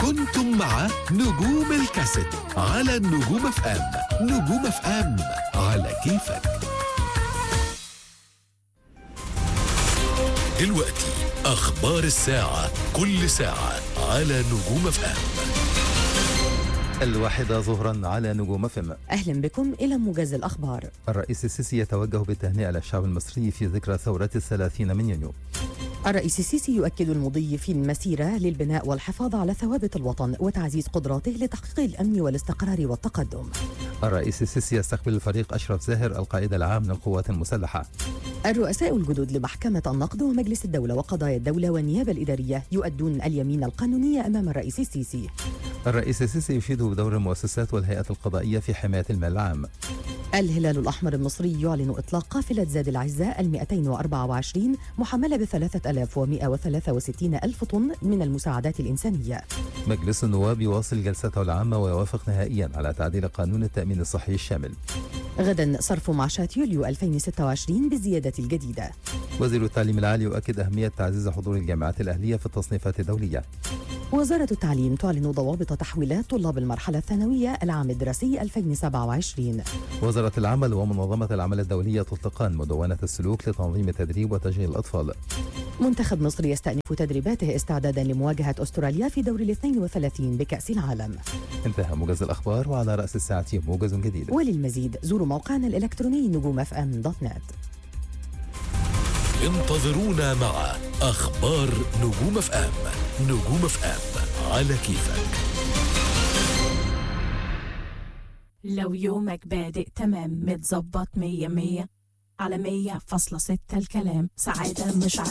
كنتم مع نجوم الكاسيت على النجوم اف ام. نجوم اف ام على كيفك. دلوقتي أخبار الساعة، كل ساعة على نجوم اف ام. 1:00 ظهرا على نجوم اف ام. أهلا بكم إلى موجز الأخبار. الرئيس السيسي يتوجه بالتهنئة للشعب المصري في ذكرى ثورة 30 من يونيو. الرئيس السيسي يؤكد المضي في المسيرة للبناء والحفاظ على ثوابت الوطن وتعزيز قدراته لتحقيق الأمن والاستقرار والتقدم. الرئيس السيسي يستقبل الفريق أشرف زاهر القائد العام للقوات المسلحة. الرؤساء الجدد لمحكمة النقد ومجلس الدولة وقضايا الدولة والنيابة الإدارية يؤدون اليمين القانونية أمام الرئيس السيسي. الرئيس السيسي يشيد بدور المؤسسات والهيئات القضائية في حماية المال العام. الهلال الأحمر المصري يعلن إطلاق قافلة زاد العزاء 224 محملة ب363 ألف طن من المساعدات الإنسانية. مجلس النواب يواصل جلسته العامة ويوافق نهائيا على تعديل قانون التأمين الصحي الشامل. غدا صرف معاشات يوليو 2026 بالزيادة الجديدة. وزير التعليم العالي يؤكد أهمية تعزيز حضور الجامعات الأهلية في التصنيفات الدولية. وزارة التعليم تعلن ضوابط تحويلات طلاب المرحلة الثانوية العام الدراسي 2027. وزارة العمل ومنظمة العمل الدولية تطلقان مدونة السلوك لتنظيم التدريب وتشغيل الأطفال. منتخب مصر يستأنف تدريباته استعدادا لمواجهة أستراليا في دور 32 بكأس العالم. انتهى موجز الأخبار، وعلى رأس الساعة موجز جديد. وللمزيد زوروا موقعنا الإلكتروني نجومfm.net. انتظرونا مع أخبار نجوم اف ام. نجوم اف ام على كيفك. لو يومك بادئ تمام متظبط 100 على 100.6 الكلام سعادة مش